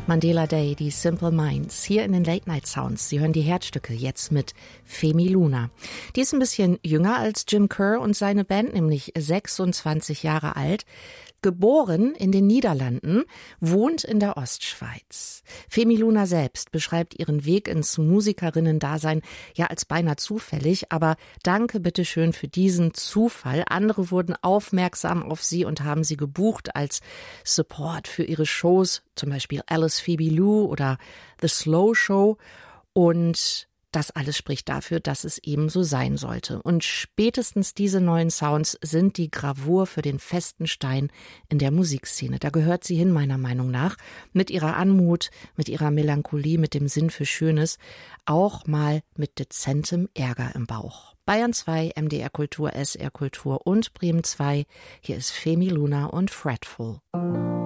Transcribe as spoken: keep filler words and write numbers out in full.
Mandela Day, die Simple Minds, hier in den Late Night Sounds. Sie hören die Herzstücke jetzt mit Femi Luna. Die ist ein bisschen jünger als Jim Kerr und seine Band, nämlich sechsundzwanzig Jahre alt. Geboren in den Niederlanden, wohnt in der Ostschweiz. Femi Luna selbst beschreibt ihren Weg ins Musikerinnen-Dasein ja als beinahe zufällig, aber danke bitteschön für diesen Zufall. Andere wurden aufmerksam auf sie und haben sie gebucht als Support für ihre Shows, zum Beispiel Alice Phoebe Lou oder The Slow Show, und das alles spricht dafür, dass es eben so sein sollte. Und spätestens diese neuen Sounds sind die Gravur für den festen Stein in der Musikszene. Da gehört sie hin, meiner Meinung nach, mit ihrer Anmut, mit ihrer Melancholie, mit dem Sinn für Schönes, auch mal mit dezentem Ärger im Bauch. Bayern zwei, M D R Kultur, S R Kultur und Bremen zwei. Hier ist Femi Luna und Fretful.